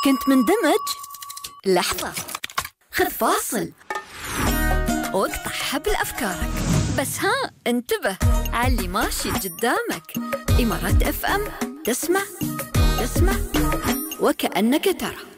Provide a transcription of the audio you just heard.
كنت مندمج؟ لحظة، خذ فاصل واقطع حبل أفكارك. بس ها، انتبه علي ماشي قدامك. إمارات FM، تسمع وكأنك ترى.